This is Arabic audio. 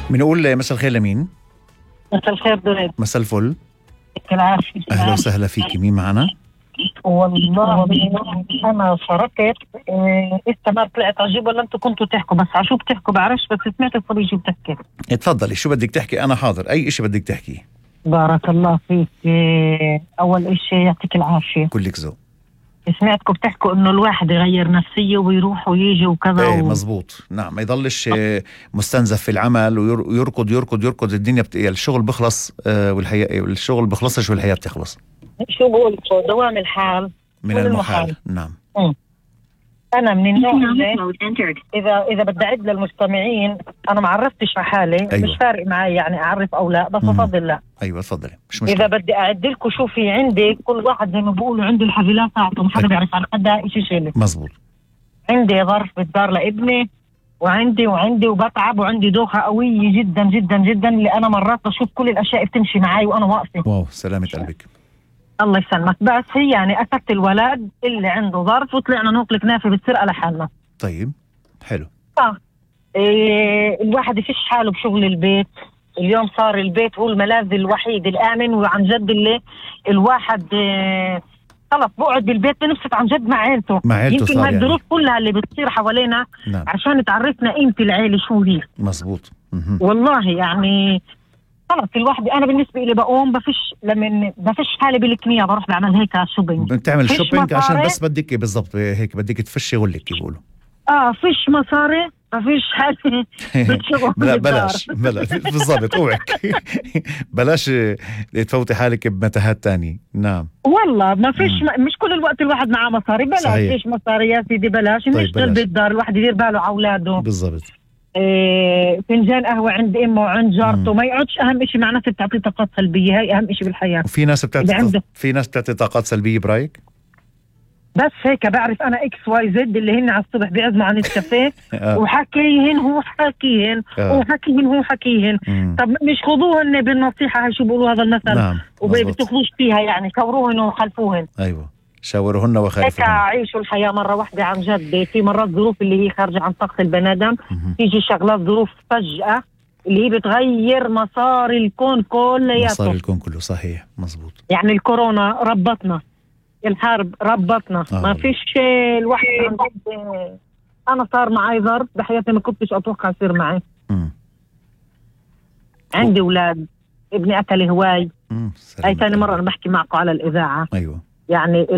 بنقول مساء الخير لمين؟ مساء الخير دوريد. مساء الفل. العافية. أهلا وسهلا فيكي، مين معنا؟ والله أنا شاركت إنت ما طلعت عجيب ولا أنتوا كنتوا تحكوا، بس عشو بتحكوا بعرفش، بس سمعت الصبي شو بتحكي. اتفضلي، شو بدك تحكي؟ أنا حاضر، أي إشي بدك تحكي. بارك الله فيك. أول إشي يعطيك العافية. كلك ذوق. سمعتكم بتحكوا إنه الواحد يغير نفسية ويروح ويجي وكذا. ايه مزبوط، نعم، ما يضلش مستنزف في العمل ويركض يركض يركض. الدنيا الشغل بخلص والشغل بخلصش والحياة بتخلص. شو بقولكوا؟ دوام الحال من المحال. نعم. أنا من النوع اللي إذا بدي أعد للمستمعين، أنا ما عرفتش على حالي. أيوة. مش فارق معي يعني أعرف أو لا، بس أفضل لا. أيوة تفضلي، مش مشكلة. إذا بدي أعد لكم شو في عندي، كل واحد زي ما بقولوا عنده الحافلات تاعته، ما حدا بيعرف عن حدا إشي شيء. مزبوط. عندي ظرف بالدار لابني، وعندي وبتعب، وعندي دوخة قوية جدا جدا جدا، اللي أنا مرات بشوف كل الأشياء بتمشي معي وأنا واقفة. واو، سلامة قلبك. الله يسلمك. بس هي يعني أخذت الولد اللي عنده ظرف وطلعنا نوكل كنافة بالسرقة لحالنا. طيب حلو. الواحد يفش حاله بشغل البيت. اليوم صار البيت هو الملاذ الوحيد الآمن، وعن جد اللي الواحد خلص بقعد بالبيت بنفسد عن جد مع عيلته. يمكن هالظروف كلها اللي بتصير حوالينا. نعم. عشان تعرفنا قيمة العيلة شو هي. مزبوط. والله يعني خلص الواحد، أنا بالنسبة لي بقوم بفش حالي بالكنية، بروح بعمل هيك شوبينج. بتعمل شوبينج عشان بس بدك بالضبط هيك، بدك تفشي غلك بيقولوا. فيش مصاري، ما فيش حاجة بتشغل. لا بلاش بالضبط، اوعك بلاش تفوتي حالك بمتاهات تانية. نعم والله ما فيش مش كل الوقت الواحد معاه مصاري. بلاش. صحيح. فيش مصاري يا سيدي بلاش. طيب نشتغل بالدار، الواحد يدير باله على اولاده. بالضبط. فنجان قهوة عند امه وعند جارته، ما يقعدش. اهم شيء مع ناس بتعطي طاقات سلبية، هي اهم شيء بالحياة. وفي ناس بتعطي طاقات سلبية برايك. بس هيك بعرف انا اكس واي زد اللي هن على الصبح بيعزموا عن الكافيه وحكيهن هو حكيهن وحكيهن هو حكيهن. طب مش خذوهن بالنصيحة، هاي شو بيقولوا هذا المثل. نعم. وبتخلوش فيها يعني، شاوروهن وخلفوهن. ايوه، شاورهن وخالفوهن. هيك عيشوا الحياة مرة واحدة عن جد. في مرات ظروف اللي هي خارجة عن طاقة البني آدم، تيجي شغلات ظروف فجأة اللي هي بتغير مسار الكون كله. مسار الكون كله، صحيح مزبوط. يعني الكورونا ربطنا، الحرب ربطنا. ما فيش الواحد عن جد. انا صار معي ظرف بحياتي ما كنتش اتوقع يصير معي. عندي اولاد، ابني اكل هواي. هاي ثاني مرة انا بحكي معكم على الاذاعة. ايوه. يعني